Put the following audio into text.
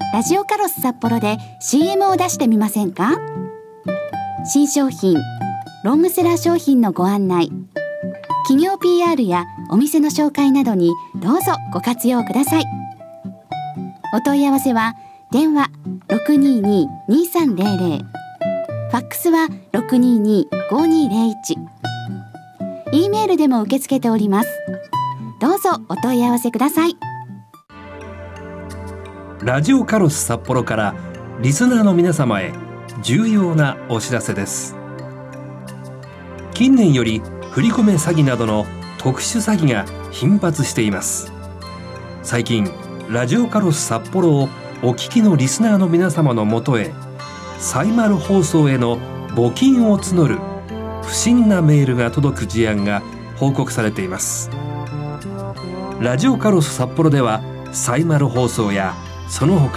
ラジオカロス札幌で CM を出してみませんか？新商品、ロングセラー商品のご案内、企業 PR やお店の紹介などにどうぞご活用ください。お問い合わせは電話 622-2300、ファックスは 622-5201、E メールでも受け付けております。どうぞお問い合わせください。 ラジオカロス札幌からリスナーの皆様へ重要なお知らせです。近年より振り込め詐欺などの特殊詐欺が頻発しています。最近ラジオカロス札幌をお聞きのリスナーの皆様のもとへ、サイマル放送への募金を募る不審なメールが届く事案が報告されています。ラジオカロス札幌ではサイマル放送やその他